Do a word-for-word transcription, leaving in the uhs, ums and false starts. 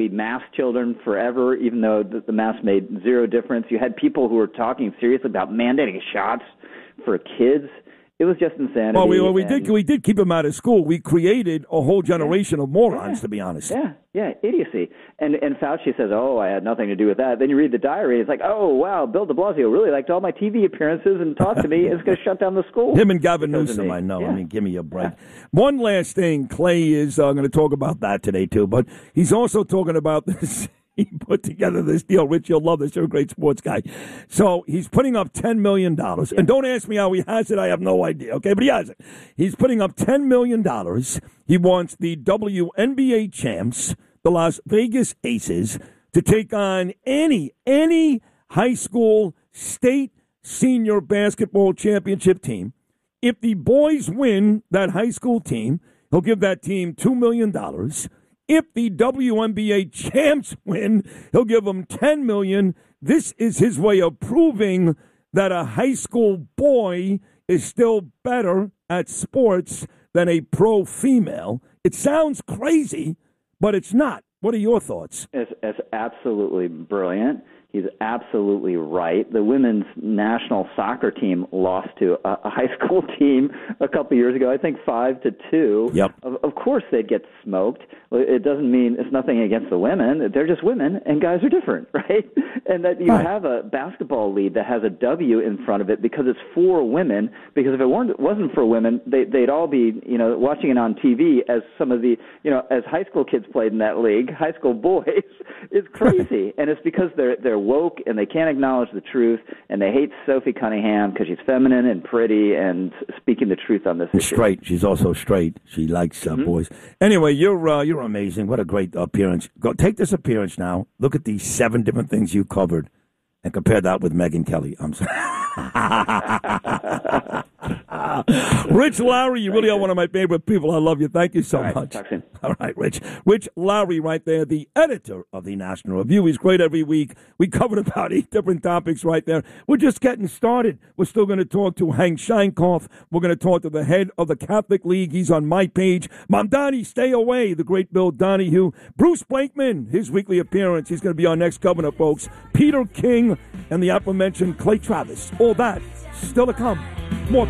We masked children forever, even though the, the mask made zero difference. You had people who were talking seriously about mandating shots for kids. It was just insanity. Well, we, well, we did we did keep them out of school. We created a whole generation yeah, of morons, yeah, to be honest. Yeah, yeah, idiocy. And and Fauci says, oh, I had nothing to do with that. Then you read the diary, it's like, oh, wow, Bill de Blasio really liked all my T V appearances and talked to me. It's going to shut down the school. Him and Gavin Newsom, I know. Yeah. I mean, give me a break. Yeah. One last thing. Clay is uh, going to talk about that today, too. But he's also talking about this. He put together this deal. Rich, you'll love this. You're a great sports guy. So he's putting up ten million dollars. Yeah. And don't ask me how he has it. I have no idea. Okay, but he has it. He's putting up ten million dollars. He wants the W N B A champs, the Las Vegas Aces, to take on any, any high school state senior basketball championship team. If the boys win that high school team, he'll give that team two million dollars. If the W N B A champs win, he'll give them ten million dollars. This is his way of proving that a high school boy is still better at sports than a pro female. It sounds crazy, but it's not. What are your thoughts? It's, it's absolutely brilliant. He's absolutely right. The women's national soccer team lost to a, a high school team a couple years ago, I think five to two. Yep. Of, of course they'd get smoked. It doesn't mean it's nothing against the women. They're just women, and guys are different, right? And that you right. have a basketball league that has a W in front of it because it's for women, because if it weren't, wasn't for women, they, they'd all be, you know, watching it on T V as some of the, you know, as high school kids played in that league, high school boys. It's crazy. And it's because they're they're woke and they can't acknowledge the truth, and they hate Sophie Cunningham because she's feminine and pretty and speaking the truth on this and issue. Straight. She's also straight. She likes uh, mm-hmm. boys. Anyway, you're uh, you're amazing. What a great appearance. Go take this appearance now. Look at these seven different things you covered and compare that with Megyn Kelly. I'm sorry. Rich Lowry, you really are one of my favorite people. I love you. Thank you so All right, much. talk soon. All right, Rich. Rich Lowry right there, the editor of the National Review. He's great every week. We covered about eight different topics right there. We're just getting started. We're still going to talk to Hank Scheinkoff. We're going to talk to the head of the Catholic League. He's on my page. Mamdani, stay away. The great Bill Donahue. Bruce Blakeman, his weekly appearance. He's going to be our next governor, folks. Peter King and the aforementioned Clay Travis. All that still to come. More